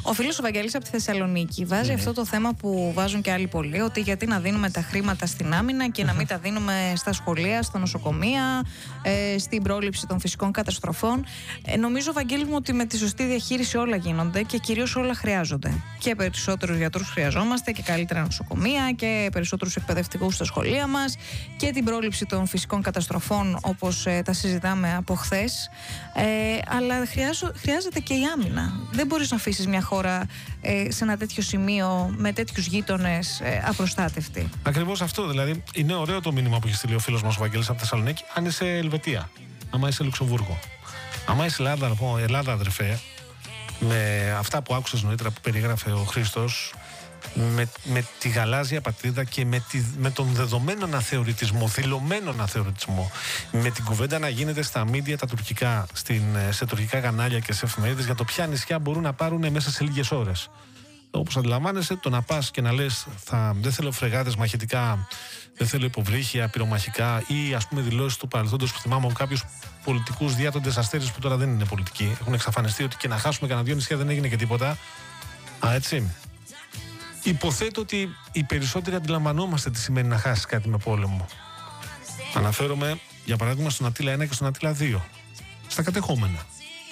Ο φίλος ο Βαγγέλης από τη Θεσσαλονίκη βάζει αυτό το θέμα που βάζουν και άλλοι πολλοί, ότι γιατί να δίνουμε τα χρήματα στην άμυνα και να μην τα δίνουμε στα σχολεία, στα νοσοκομεία, στην πρόληψη των φυσικών καταστροφών. Νομίζω, Βαγγέλη μου, ότι με τη σωστή διαχείριση όλα γίνονται και κυρίως όλα χρειάζονται. Και περισσότερους γιατρούς χρειαζόμαστε και καλύτερα νοσοκομεία και περισσότερους εκπαιδευτικούς στα σχολεία μας και την πρόληψη των φυσικών καταστροφών, όπως τα συζητάμε από χθες. Αλλά χρειάζεται και η άμυνα. Δεν μπορείς να αφήσεις μια χώρα σε ένα τέτοιο σημείο με τέτοιους γείτονες απροστάτευτη. Ακριβώς αυτό. Δηλαδή, είναι ωραίο το μήνυμα που έχει στείλει ο φίλος μας ο Βαγγέλης από Θεσσαλονίκη, αν είσαι Ελβετία, άμα είσαι Λουξεμβούργο. Άμα είσαι Ελλάδα, αδερφέ, με αυτά που άκουσες νωρίτερα που περιγράφε ο Χρήστος, με τη γαλάζια πατρίδα και με τον δεδομένο αναθεωρητισμό, δηλωμένο αναθεωρητισμό, με την κουβέντα να γίνεται στα μίντια τα τουρκικά, σε τουρκικά κανάλια και σε εφημερίδες για το ποια νησιά μπορούν να πάρουν μέσα σε λίγες ώρες. Όπως αντιλαμβάνεσαι, το να πας και να λες δεν θέλω φρεγάτες μαχητικά, δεν θέλω υποβρύχια, πυρομαχικά ή ας πούμε δηλώσεις του παρελθόντος που θυμάμαι από κάποιους πολιτικούς διάτοντες αστέρες που τώρα δεν είναι πολιτικοί. Έχουν εξαφανιστεί ότι και να χάσουμε κανένα δύο νησιά δεν έγινε και τίποτα. Έτσι. Υποθέτω ότι οι περισσότεροι αντιλαμβανόμαστε τι σημαίνει να χάσεις κάτι με πόλεμο. Αναφέρομαι για παράδειγμα στον Αττήλα 1 και στον Αττήλα 2, στα κατεχόμενα.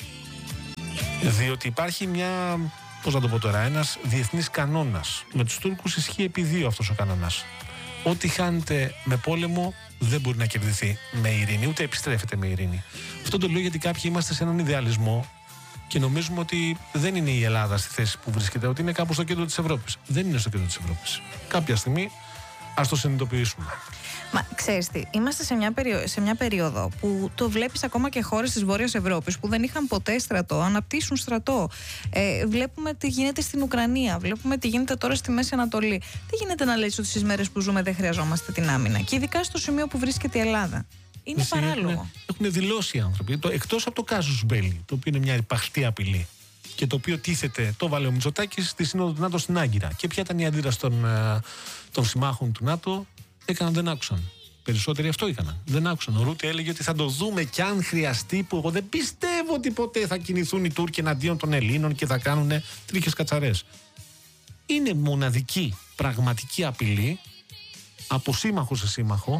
Διότι υπάρχει μια, πώς να το πω τώρα, ένας διεθνής κανόνας. Με τους Τούρκους ισχύει επί δύο αυτός ο κανόνας. Ό,τι χάνεται με πόλεμο δεν μπορεί να κερδιθεί με ειρήνη, ούτε επιστρέφεται με ειρήνη. Αυτό το λέω γιατί κάποιοι είμαστε σε έναν ιδεαλισμό και νομίζουμε ότι δεν είναι η Ελλάδα στη θέση που βρίσκεται, ότι είναι κάπου στο κέντρο της Ευρώπης. Δεν είναι στο κέντρο της Ευρώπης. Κάποια στιγμή ας το συνειδητοποιήσουμε. Μα ξέρεις τι, είμαστε σε μια περίοδο που το βλέπεις ακόμα και χώρες της Βόρειας Ευρώπης που δεν είχαν ποτέ στρατό, αναπτύσσουν στρατό. Βλέπουμε τι γίνεται στην Ουκρανία, βλέπουμε τι γίνεται τώρα στη Μέση Ανατολή. Δεν γίνεται να λες ότι στις μέρες που ζούμε δεν χρειαζόμαστε την άμυνα. Και ειδικά στο σημείο που βρίσκεται η Ελλάδα. Είναι παράλογο. Έχουν δηλώσει οι άνθρωποι, εκτός από το κάζους μπέλι, το οποίο είναι μια υπαχτή απειλή και το οποίο τίθεται, το βάλε ο Μητσοτάκης στη Σύνοδο του ΝΑΤΟ στην Άγκυρα. Και ποια ήταν η αντίδραση των συμμάχων του ΝΑΤΟ? Δεν άκουσαν. Περισσότεροι αυτό έκαναν. Δεν άκουσαν. Ο Ρούτε έλεγε ότι θα το δούμε κι αν χρειαστεί, που εγώ δεν πιστεύω ότι ποτέ θα κινηθούν οι Τούρκοι εναντίον των Ελλήνων και θα κάνουν τρίχες κατσαρές. Είναι μοναδική πραγματική απειλή από σύμμαχο σε σύμμαχο,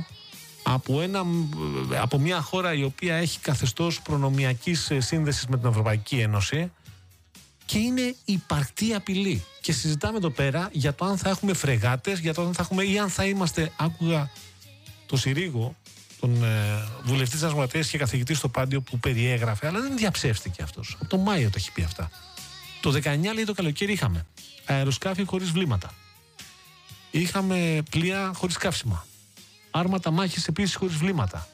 από μια χώρα η οποία έχει καθεστώς προνομιακής σύνδεσης με την Ευρωπαϊκή Ένωση και είναι υπαρκτή απειλή. Και συζητάμε εδώ πέρα για το αν θα έχουμε φρεγάτες, για το αν θα έχουμε ή αν θα είμαστε. Άκουγα το Συρίγο, τον βουλευτή της Δημοκρατίας και καθηγητή στο Πάντιο που περιέγραφε, αλλά δεν διαψεύστηκε αυτός. Από τον Μάιο το έχει πει αυτά. Το 19, λέει, το καλοκαίρι είχαμε αεροσκάφη χωρίς βλήματα. Είχαμε πλοία χωρίς καύσιμα. Άρματα μάχης επίσης χωρίς βλήματα.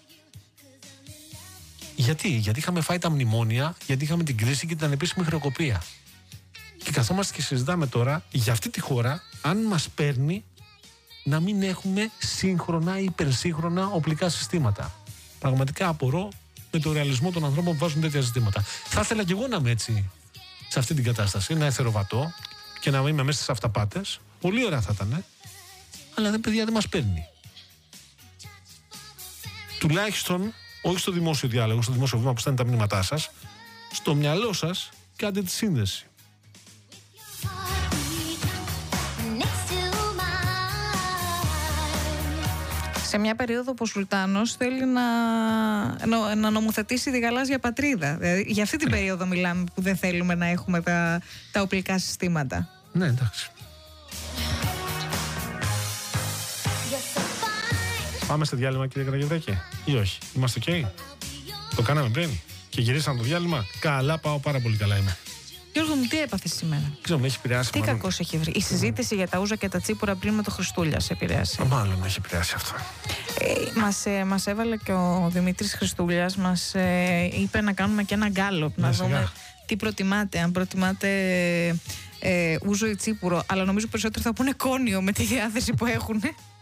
Γιατί είχαμε φάει τα μνημόνια, γιατί είχαμε την κρίση και την ανεπίσημη χρεοκοπία. Και καθόμαστε και συζητάμε τώρα για αυτή τη χώρα, αν μας παίρνει να μην έχουμε σύγχρονα ή υπερσύγχρονα οπλικά συστήματα. Πραγματικά απορώ με το ρεαλισμό των ανθρώπων που βάζουν τέτοια ζητήματα. Θα ήθελα κι εγώ να είμαι έτσι, σε αυτή την κατάσταση, να εθεροβατώ και να είμαι μέσα στις αυταπάτες. Πολύ ωραία θα ήταν, αλλά παιδιά δεν μας παίρνει. Τουλάχιστον, όχι στο δημόσιο διάλογο, στο δημόσιο βήμα που στέλνει τα μηνύματά σας, στο μυαλό σας κάντε τη σύνδεση. Σε μια περίοδο που ο Σουλτάνος θέλει να νομοθετήσει τη γαλάζια πατρίδα. Δηλαδή, για αυτή την περίοδο μιλάμε που δεν θέλουμε να έχουμε τα οπλικά συστήματα. Ναι, εντάξει. Πάμε σε διάλειμμα, κύριε Καραγευρέκη, ή όχι? Είμαστε ok? Το κάναμε πριν και γυρίσαμε το διάλειμμα. Καλά, πάω πάρα πολύ καλά είμαι. Γιώργο μου, τι έπαθες σήμερα? Ξέρω, με έχει επηρεάσει. Τι κακός έχει βρει? Η συζήτηση για τα ούζα και τα τσίπουρα πριν με το Χριστούλια σε επηρέασε? Μάλλον με έχει επηρεάσει αυτό. Μας έβαλε και ο Δημήτρης Χριστούλιας, μας είπε να κάνουμε και ένα γκάλωπ, να δούμε τι προτιμάτε, αν προτιμάτε ούζο ή τσίπουρο, αλλά νομίζω περισσότερο θα πούνε κόνιο με τη διάθεση που έχουν.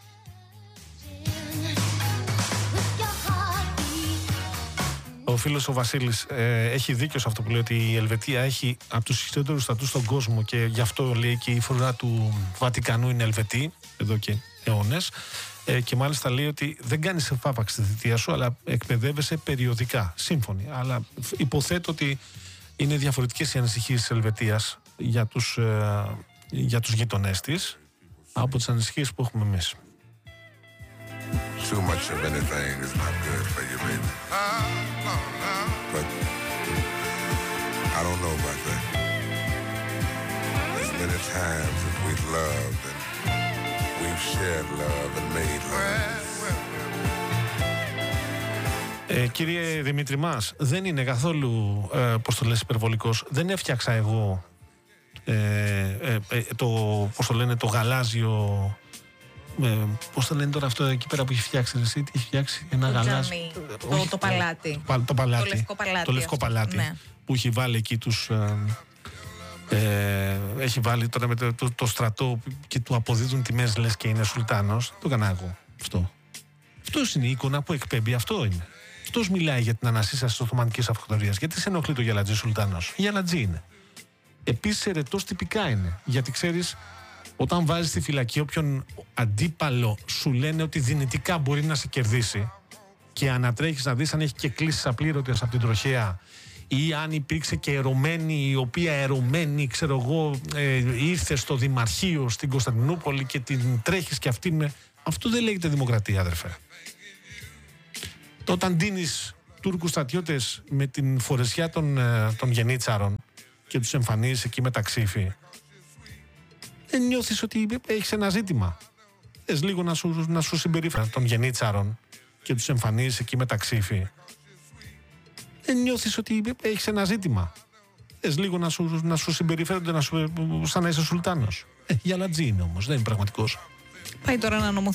Ο φίλος ο Βασίλης έχει δίκιο σε αυτό που λέει, ότι η Ελβετία έχει από τους ισχυρότερους στρατούς στον κόσμο και γι' αυτό λέει και η φρουρά του Βατικανού είναι Ελβετή εδώ και αιώνες. Και μάλιστα λέει ότι δεν κάνεις εφάπαξ τη θητεία σου, αλλά εκπαιδεύεσαι περιοδικά. Σύμφωνοι. Αλλά υποθέτω ότι είναι διαφορετικές οι ανησυχίες της Ελβετίας για τους γείτονές της από τις ανησυχίες που έχουμε εμείς. Too much of anything is not good for you, baby. But I don't know about that. There's many times that we've loved and we've shared love and made love. Κύριε Δημήτρη μας, δεν είναι καθόλου, πώς το λες, υπερβολικός. Δεν έφτιαξα εγώ πώς το λένε, το γαλάζιο... πώς το λένε τώρα αυτό εκεί πέρα που έχει φτιάξει εσύ, τι έχει φτιάξει, ένα γαλάζιο... Το παλάτι. Το λευκό παλάτι, ναι. Που έχει βάλει εκεί τους... έχει βάλει τώρα με το στρατό και του αποδίδουν τιμές, λες και είναι σουλτάνος. Το έκανα εγώ αυτό. Αυτός είναι η εικόνα που εκπέμπει, αυτό είναι. Αυτός μιλάει για την ανασύσταση της Οθωμανικής Αυτοκρατορίας. Γιατί σε ενοχλεί το Γελατζή Σουλτάνος? Γελατζή είναι. Επίσης ερετός τυπικά είναι. Γιατί ξέρεις, όταν βάζεις στη φυλακή όποιον αντίπαλο σου λένε ότι δυνητικά μπορεί να σε κερδίσει και ανατρέχεις να δεις αν έχει και κλήσεις απλήρωτες από την τροχέα ή αν υπήρξε και ερωμένη, η οποία ερωμένη, ξέρω εγώ, ήρθε στο Δημαρχείο στην Κωνσταντινούπολη και την τρέχεις και αυτήν. Αυτό δεν λέγεται δημοκρατία, αδερφέ. Όταν ντύνεις Τούρκους στρατιώτες με την φορεσιά των γενίτσαρων και τους εμφανίζεις εκεί με τα ξύφη, δεν νιώθεις ότι έχεις ένα ζήτημα? Θες λίγο να σου συμπεριφέρει των γενίτσαρων και τους εμφανίζεις εκεί με τα ξύφη, δεν νιώθεις ότι έχεις ένα ζήτημα? Θες λίγο να σου συμπεριφέρονται σαν να είσαι σουλτάνος? Γαλατζή είναι όμως, δεν είναι πραγματικός. Πάει τώρα να νομοθετήσει